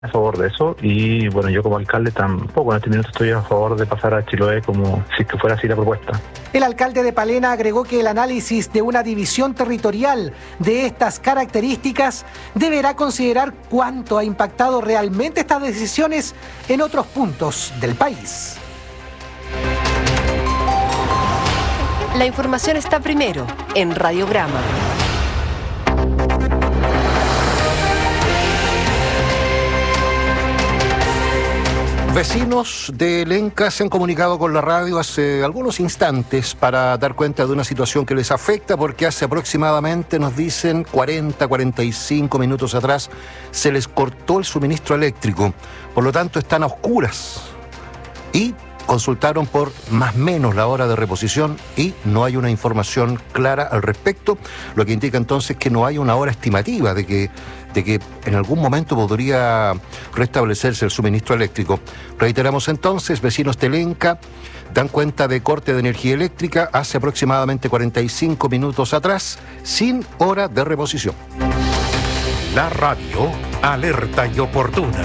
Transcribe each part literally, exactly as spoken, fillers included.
a favor de eso y bueno, yo como alcalde tampoco en este minuto estoy a favor de pasar a Chiloé como si que fuera así la propuesta. El alcalde de Palena agregó que el análisis de una división territorial de estas características deberá considerar cuánto ha impactado realmente estas decisiones en otros puntos del país. La información está primero en Radiograma. Vecinos de Lenca se han comunicado con la radio hace algunos instantes para dar cuenta de una situación que les afecta porque hace aproximadamente, nos dicen, cuarenta, cuarenta y cinco minutos atrás se les cortó el suministro eléctrico. Por lo tanto, están a oscuras y consultaron por más o menos la hora de reposición y no hay una información clara al respecto, lo que indica entonces que no hay una hora estimativa de que, de que en algún momento podría restablecerse el suministro eléctrico. Reiteramos entonces, vecinos de Lenca dan cuenta de corte de energía eléctrica hace aproximadamente cuarenta y cinco minutos atrás, sin hora de reposición. La radio alerta y oportuna.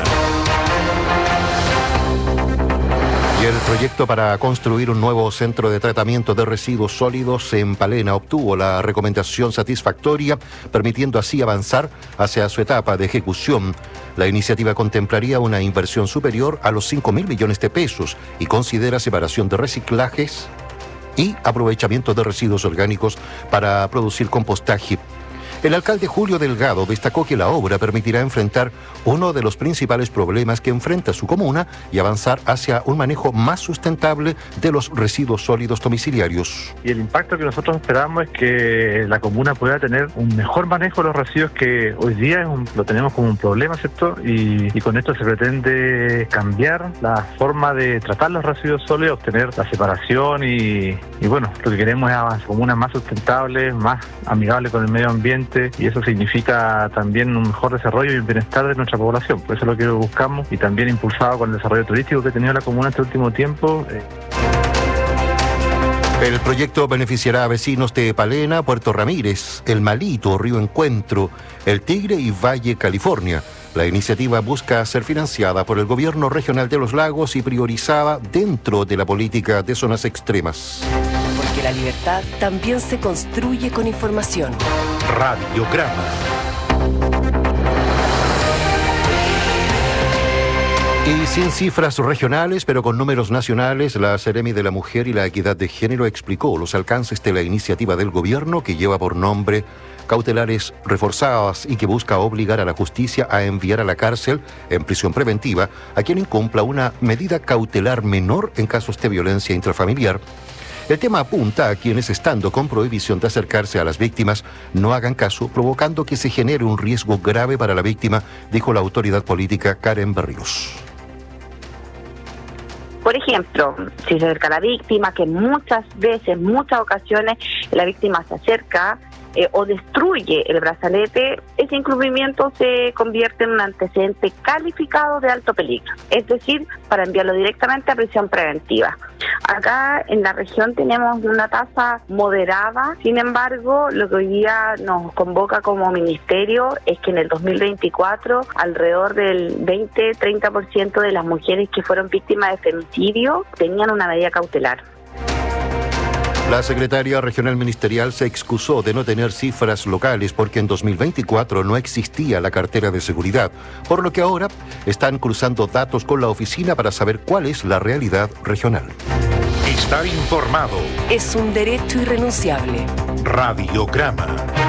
Y el proyecto para construir un nuevo centro de tratamiento de residuos sólidos en Palena obtuvo la recomendación satisfactoria, permitiendo así avanzar hacia su etapa de ejecución. La iniciativa contemplaría una inversión superior a los cinco mil millones de pesos y considera separación de reciclajes y aprovechamiento de residuos orgánicos para producir compostaje. El alcalde Julio Delgado destacó que la obra permitirá enfrentar uno de los principales problemas que enfrenta su comuna y avanzar hacia un manejo más sustentable de los residuos sólidos domiciliarios. Y el impacto que nosotros esperamos es que la comuna pueda tener un mejor manejo de los residuos que hoy día es un, lo tenemos como un problema, ¿cierto? Y, y con esto se pretende cambiar la forma de tratar los residuos sólidos, obtener la separación y, y bueno, lo que queremos es una comuna más sustentable, más amigable con el medio ambiente. Y eso significa también un mejor desarrollo y el bienestar de nuestra población. Por eso es lo que buscamos y también impulsado con el desarrollo turístico que ha tenido la comuna este último tiempo. El proyecto beneficiará a vecinos de Palena, Puerto Ramírez, El Malito, Río Encuentro, El Tigre y Valle, California. La iniciativa busca ser financiada por el Gobierno Regional de los Lagos y priorizada dentro de la política de zonas extremas. Porque la libertad también se construye con información. Radiograma. Y sin cifras regionales, pero con números nacionales, la Seremi de la Mujer y la Equidad de Género explicó los alcances de la iniciativa del gobierno que lleva por nombre Cautelares Reforzadas y que busca obligar a la justicia a enviar a la cárcel en prisión preventiva a quien incumpla una medida cautelar menor en casos de violencia intrafamiliar. El tema apunta a quienes, estando con prohibición de acercarse a las víctimas, no hagan caso, provocando que se genere un riesgo grave para la víctima, dijo la autoridad política Karen Berríos. Por ejemplo, si se acerca a la víctima, que muchas veces, muchas ocasiones, la víctima se acerca eh, o destruye el brazalete, ese incumplimiento se convierte en un antecedente calificado de alto peligro, es decir, para enviarlo directamente a prisión preventiva. Acá en la región tenemos una tasa moderada, sin embargo, lo que hoy día nos convoca como ministerio es que en el dos mil veinticuatro alrededor del veinte a treinta por ciento de las mujeres que fueron víctimas de femicidio tenían una medida cautelar. La secretaria regional ministerial se excusó de no tener cifras locales porque en dos mil veinticuatro no existía la cartera de seguridad, por lo que ahora están cruzando datos con la oficina para saber cuál es la realidad regional. Estar informado es un derecho irrenunciable. Radiograma.